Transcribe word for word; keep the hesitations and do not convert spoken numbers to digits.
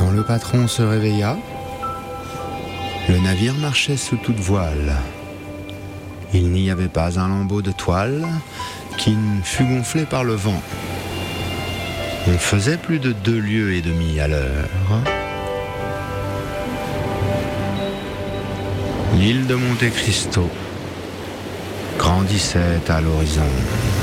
Quand le patron se réveilla, le navire marchait sous toute voile. Il n'y avait pas un lambeau de toile qui ne fût gonflé par le vent. On faisait plus de deux lieues et demie à l'heure. L'île de Monte Cristo grandissait à l'horizon.